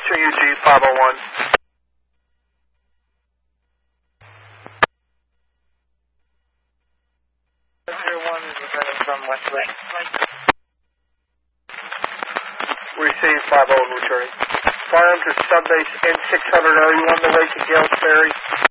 2UG 501. From Westlake. Receive 50 returning. Fire to subbase N600. Are you on the way to Gales Ferry?